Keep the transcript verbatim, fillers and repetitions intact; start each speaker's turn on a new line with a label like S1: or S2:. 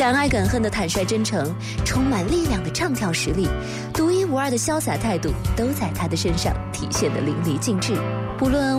S1: 敢爱敢恨的坦率真诚，充满力量的唱跳实力，独一无二的潇洒态度，都在他的身上体现得淋漓尽致。不论